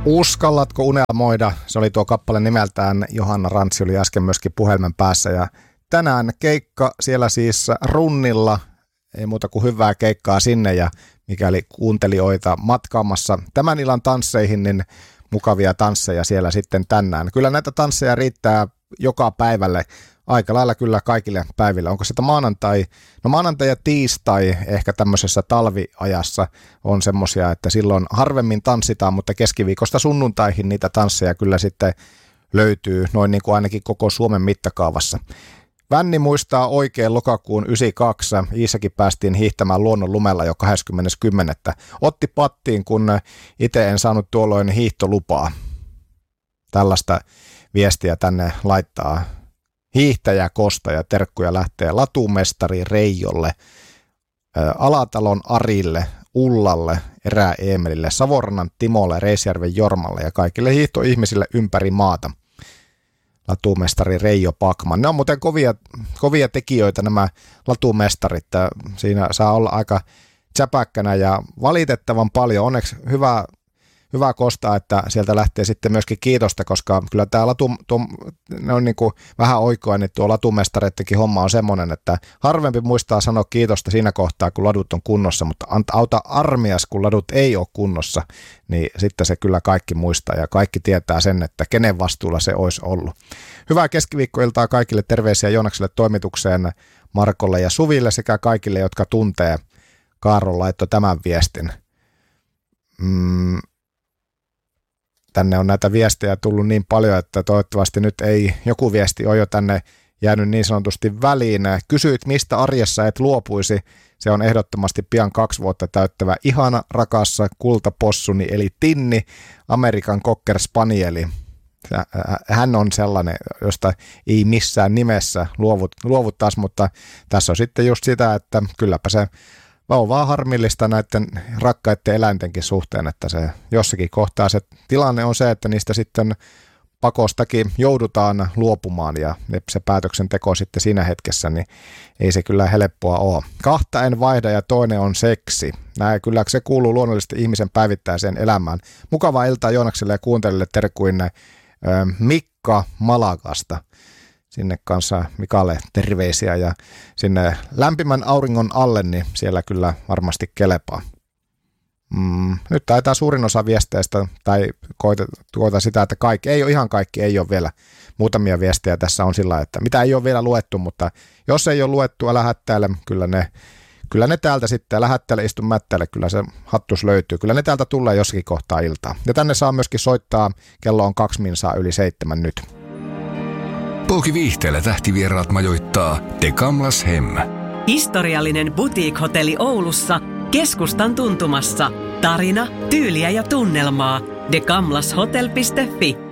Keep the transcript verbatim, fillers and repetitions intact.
Uskallatko unelmoida? Se oli tuo kappale nimeltään. Johanna Rantsi oli äsken myöskin puhelimen päässä. Ja tänään keikka siellä siis Runnilla. Ei muuta kuin hyvää keikkaa sinne. Ja mikäli kuuntelijoita matkaamassa tämän illan tansseihin, niin mukavia tansseja siellä sitten tänään. Kyllä näitä tansseja riittää joka päivälle. Aika lailla kyllä kaikille päiville. Onko sitä maanantai? No maanantai ja tiistai ehkä tämmöisessä talviajassa on semmoisia, että silloin harvemmin tanssitaan, mutta keskiviikosta sunnuntaihin niitä tansseja kyllä sitten löytyy noin niin kuin ainakin koko Suomen mittakaavassa. Vänni muistaa oikein lokakuun yhdeksänkymmentäkaksi. Iissäkin päästiin hiihtämään luonnon lumella jo kahdeskymmenes kymmenettä Otti pattiin, kun itse en saanut tuolloin hiihtolupaa. Tällaista viestiä tänne laittaa hiihtäjä Kosta ja terkkuja lähtee latumestari Reijolle, Alatalon Arille, Ullalle, Erää Eemelille, Savorannan Timolle, Reisjärven Jormalle ja kaikille hiihtoihmisille ympäri maata. Latumestari Reijo Pakman. Ne on muuten kovia, kovia tekijöitä nämä latumestarit. Siinä saa olla aika tsäpäkkänä ja valitettavan paljon. Onneksi hyvä, hyvä Kosta, että sieltä lähtee sitten myöskin kiitosta, koska kyllä tämä latu, tuo, ne on niin kuin vähän oikoa, niin tuo latumestareittenkin homma on semmoinen, että harvempi muistaa sanoa kiitosta siinä kohtaa, kun ladut on kunnossa, mutta auta armias, kun ladut ei ole kunnossa, niin sitten se kyllä kaikki muistaa ja kaikki tietää sen, että kenen vastuulla se olisi ollut. Hyvää keskiviikkoiltaa kaikille, terveisiä Joonakselle toimitukseen, Markolle ja Suville sekä kaikille, jotka tuntee. Kaarlo laittoi tämän viestin. Mm. Tänne on näitä viestejä tullut niin paljon, että toivottavasti nyt ei joku viesti ole jo tänne jäänyt niin sanotusti väliin. Kysyit, mistä arjessa et luopuisi. Se on ehdottomasti pian kaksi vuotta täyttävä ihana, rakas kultapossuni, eli Tinni, Amerikan Cocker Spanieli. Hän on sellainen, josta ei missään nimessä luovut, luovuttaisi, mutta tässä on sitten just sitä, että kylläpä se on vaan harmillista näiden rakkaiden eläintenkin suhteen, että se jossakin kohtaa se tilanne on se, että niistä sitten pakostakin joudutaan luopumaan ja se päätöksenteko sitten siinä hetkessä, niin ei se kyllä helppoa ole. Kahta en vaihda ja toinen on seksi. Näin kyllä se kuuluu luonnollisesti ihmisen päivittäiseen elämään. Mukavaa iltaa Joonakselle ja kuuntelijoille terkuin Mikka Malagasta. Sinne kanssa Mikalle terveisiä ja sinne lämpimän auringon alle, niin siellä kyllä varmasti kelepaa. Mm, nyt taitaa suurin osa viesteistä, tai koita, koita sitä, että kaikki, ei ole ihan kaikki, ei ole vielä. Muutamia viestejä tässä on sillä, että mitä ei ole vielä luettu, mutta jos ei ole luettua lähettäjälle, kyllä ne, kyllä ne täältä sitten, lähettäjälle istu mättäjälle, kyllä se hattus löytyy. Kyllä ne täältä tulee jossakin kohtaa iltaa. Ja tänne saa myöskin soittaa, kello on kaksi minsaa yli seitsemän nyt. Pooki Viihteellä tähtivieraat majoittaa The Gamlas Hem. Historiallinen boutique-hotelli Oulussa, keskustan tuntumassa. Tarina, tyyliä ja tunnelmaa. the gamlas hotel piste fi